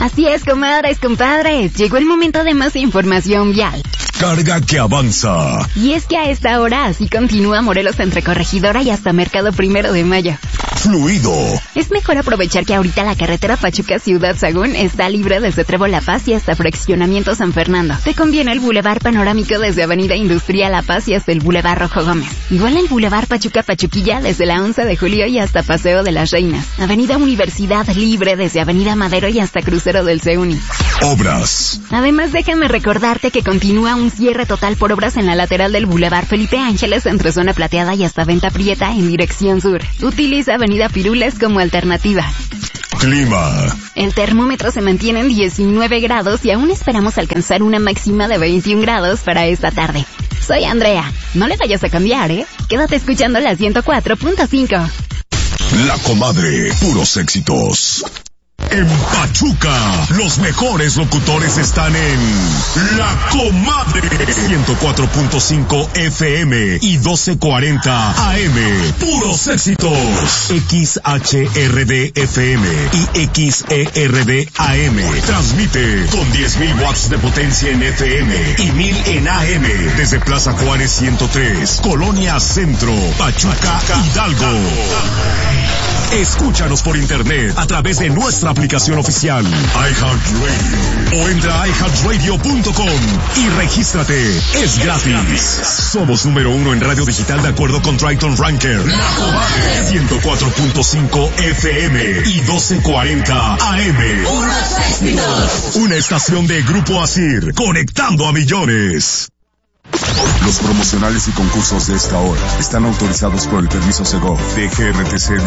Así es, comadres, compadres. Llegó el momento de más información vial. Carga que avanza. Y es que a esta hora así continúa Morelos entre Corregidora y hasta Mercado 1 de Mayo. Fluido. Es mejor aprovechar que ahorita la carretera Pachuca-Ciudad Sagún está libre desde Trevo La Paz y hasta Fraccionamiento San Fernando. Te conviene el Boulevard Panorámico desde Avenida Industrial La Paz y hasta el Boulevard Rojo Gómez. Igual el Boulevard Pachuca-Pachuquilla desde la 11 de julio y hasta Paseo de las Reinas. Avenida Universidad libre desde Avenida Madero y hasta Crucero del CEUNI. Obras. Además, déjame recordarte que continúa un cierre total por obras en la lateral del Boulevard Felipe Ángeles entre Zona Plateada y hasta Venta Prieta en dirección sur. Utiliza Avenida Pirules como alternativa. Clima. El termómetro se mantiene en 19 grados y aún esperamos alcanzar una máxima de 21 grados para esta tarde. Soy Andrea. No le vayas a cambiar, ¿eh? Quédate escuchando la 104.5. La Comadre. Puros éxitos. En Pachuca, los mejores locutores están en La Comadre. 104.5 FM y 1240 AM. Puros éxitos. XHRD FM y XERD AM. Transmite con 10.000 watts de potencia en FM y 1.000 en AM. Desde Plaza Juárez 103, Colonia Centro, Pachuca, Hidalgo. Escúchanos por internet a través de nuestra aplicación oficial iHeartRadio o entra a iHeartRadio.com y regístrate. Es gratis. Somos número 1 en radio digital de acuerdo con Triton Ranker. La Comadre 104.5 FM y 1240 AM. Una estación de Grupo Asir, conectando a millones. Los promocionales y concursos de esta hora están autorizados por el permiso Segov de GRTC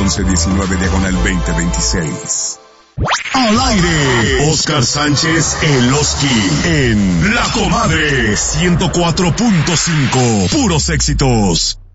/1119/2026. Al aire, Oscar Sánchez El Oski en La Comadre 104.5. Puros éxitos.